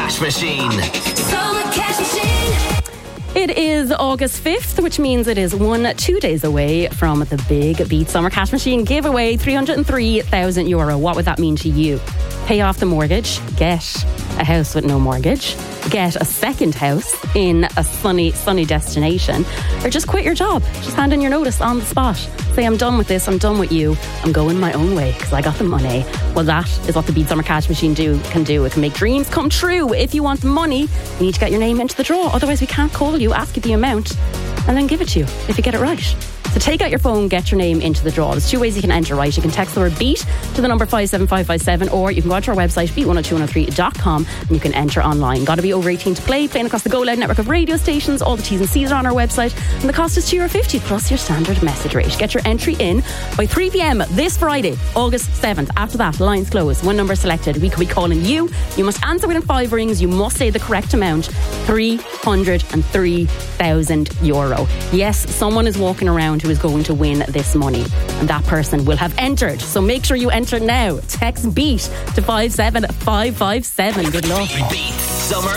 Cash Machine. Summer Cash Machine. It is August 5th, which means it is 2 days away from the big Beat Summer Cash Machine giveaway, €303,000. What would that mean to you? Pay off the mortgage, get a house with no mortgage, get a second house in a sunny destination, or just quit your job. Just hand in your notice on the spot. Say, I'm done with this, I'm done with you, I'm going my own way because I got the money. Well, that is what the Beat Summer Cash Machine can do. It can make dreams come true. If you want money, you need to get your name into the draw. Otherwise, we can't call you, ask you the amount, and then give it to you if you get it right. So take out your phone, get your name into the draw. There's two ways you can enter, right? You can text the word BEAT to the number 57557, or you can go onto our website, beat102103.com, and you can enter online. Got to be over 18 to play, playing across the Go Loud network of radio stations. All the T's and C's are on our website, and the cost is €2.50 plus your standard message rate. Get your entry in by 3 p.m. this Friday, August 7th. After that, lines close. One number selected. We could be calling you. You must answer within 5 rings. You must say the correct amount. €303,000. Yes, someone is walking around who is going to win this money, and that person will have entered. So make sure you enter now. Text BEAT to 57557. Good luck. Beat Summer